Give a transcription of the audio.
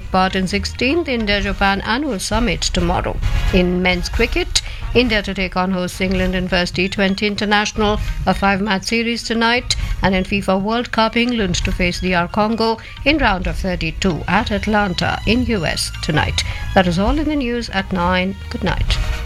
take part in 16th India-Japan Annual Summit tomorrow. In men's cricket, India to take on host England in first T20 International, a 5-match series tonight, and in FIFA World Cup, England to face DR Congo in round of 32 at Atlanta in US tonight. That is all in the news at 9. Good night.